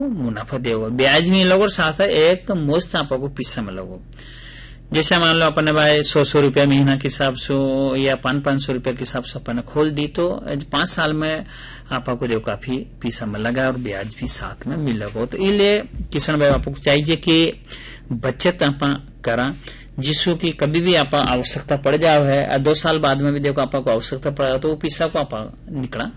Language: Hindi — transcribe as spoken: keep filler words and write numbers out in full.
मुनाफा देवो ब्याज में लगो साथ एक तो मोस्त आपको पिस्सा में लगो। जैसे मान लो अपने भाई सौ सौ रुपया महीना के हिसाब से या पांच पांच सौ रुपया के हिसाब से अपने खोल दी तो पांच साल में आपको जो काफी पैसा मिल लगा और ब्याज भी साथ में मिल लगा। तो इसलिए किसान भाई आपको चाहिए कि बचत आप करा जिसको कि कभी भी आप आवश्यकता पड़ जाओ है, दो साल बाद में भी देखो आपको आवश्यकता पड़ा तो वो पैसा को आप निकला